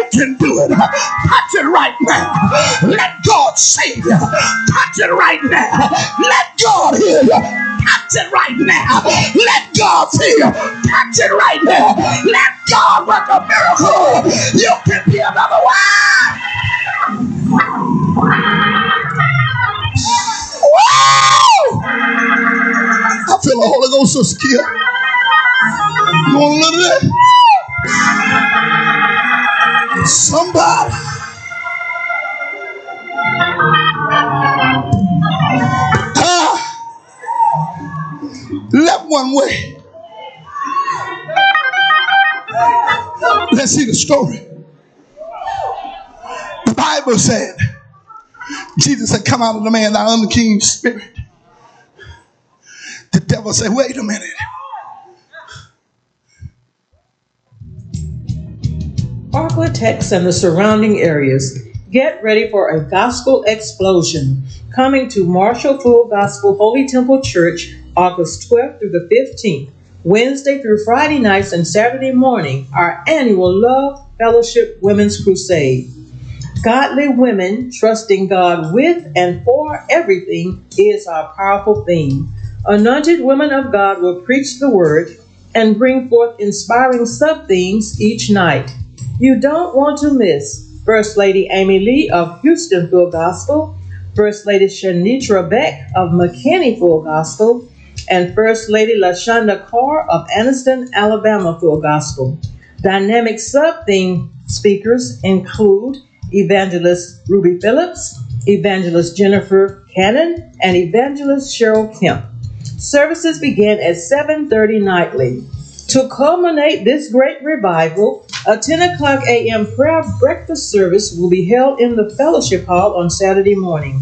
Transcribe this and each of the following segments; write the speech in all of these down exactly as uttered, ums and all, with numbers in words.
can do it. Touch it right now. Let God save you. Touch it right now. Let God heal you. Touch it right now. Let God see you. Touch it right now. Let God work a miracle. You can be another one. Woo! I feel the Holy Ghost, Sister Kia. You want a little of that? Somebody. Ah, left one way. Let's see the story. The Bible said, Jesus had come out of the man, thou unclean spirit. The devil said, wait a minute. Arklatex and the surrounding areas, get ready for a gospel explosion. Coming to Marshall Full Gospel Holy Temple Church, August twelfth through the fifteenth, Wednesday through Friday nights and Saturday morning, our annual Love Fellowship Women's Crusade. Godly women trusting God with and for everything is our powerful theme. Anointed women of God will preach the word and bring forth inspiring sub-themes each night. You don't want to miss First Lady Amy Lee of Houston Full Gospel, First Lady Shanitra Beck of McKinney Full Gospel, and First Lady LaShonda Carr of Anniston, Alabama Full Gospel. Dynamic sub-theme speakers include Evangelist Ruby Phillips, Evangelist Jennifer Cannon, and Evangelist Cheryl Kemp. Services begin at seven thirty nightly. To culminate this great revival, a ten o'clock a.m. prayer breakfast service will be held in the fellowship hall on Saturday morning.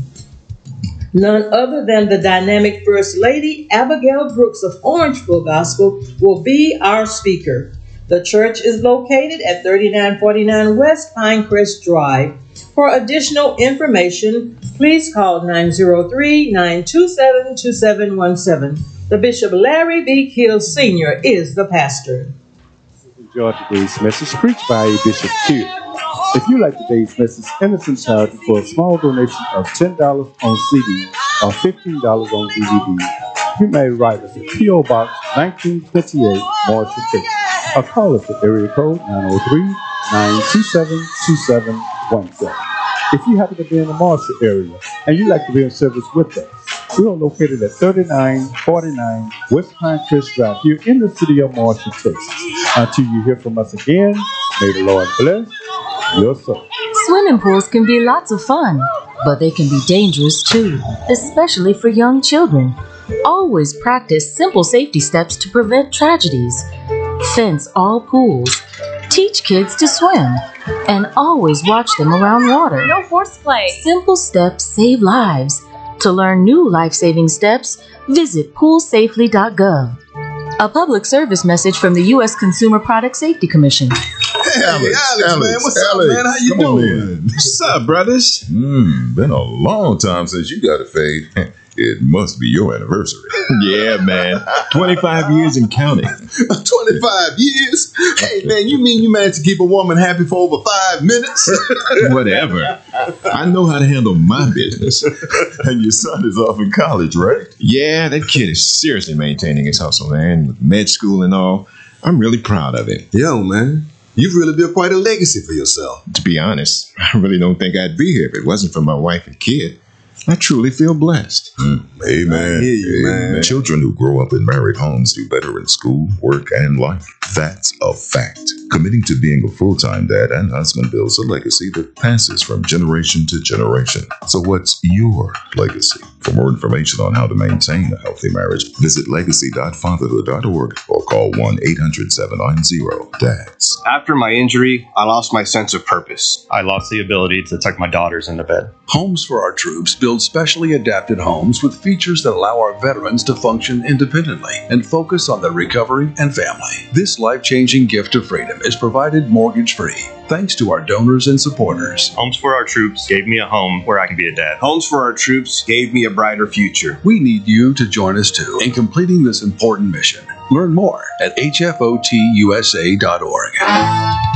None other than the dynamic First Lady Abigail Brooks of Orange Full Gospel will be our speaker. The church is located at thirty-nine forty-nine West Pinecrest Drive. For additional information, please call nine zero three, nine two seven, two seven one seven. The Bishop Larry B. Kill Senior is the pastor. Enjoy today's message preached by Bishop Q. If you like today's message, Innocent Charity for a small donation of ten dollars on C D or fifteen dollars on D V D, you may write us at P O Box nineteen twenty-eight, Marshall, Texas, or call us at area code nine oh three, nine two seven, two seven one seven. If you happen to be in the Marshall area and you'd like to be in service with us, we are located at thirty-nine forty-nine West Pinecrest Drive here in the city of Marshall, Texas. Until you hear from us again, may the Lord bless your soul. Swimming pools can be lots of fun, but they can be dangerous too, especially for young children. Always practice simple safety steps to prevent tragedies. Fence all pools. Teach kids to swim. And always watch them around water. No horseplay. Simple steps save lives. To learn new life-saving steps, visit pool safely dot gov. A public service message from the U S Consumer Product Safety Commission. Hey, Alex, Alex, Alex, man, what's Alex, up, man? How you come on doing? in. What's up, brothers? Mm, been a long time since you got a fade. It must be your anniversary. Yeah, man. twenty-five years and counting. twenty-five years? Hey, man, you mean you managed to keep a woman happy for over five minutes? Whatever. I know how to handle my business. And your son is off in college, right? Yeah, that kid is seriously maintaining his hustle, man, with med school and all. I'm really proud of it. Yo, man, you've really built quite a legacy for yourself. To be honest, I really don't think I'd be here if it wasn't for my wife and kid. I truly feel blessed. Mm. Amen. I hear you, Amen. man. Children who grow up in married homes do better in school, work, and life. That's a fact. Committing to being a full-time dad and husband builds a legacy that passes from generation to generation. So what's your legacy? For more information on how to maintain a healthy marriage, visit legacy dot fatherhood dot org or call one eight hundred, seven nine zero, D A D S. After my injury, I lost my sense of purpose. I lost the ability to tuck my daughters into bed. Homes for Our Troops builds specially adapted homes with features that allow our veterans to function independently and focus on their recovery and family. This life-changing gift of freedom is provided mortgage-free thanks to our donors and supporters. Homes for Our Troops gave me a home where I can be a dad. Homes for Our Troops gave me a brighter future. We need you to join us too in completing this important mission. Learn more at H F O T U S A dot org.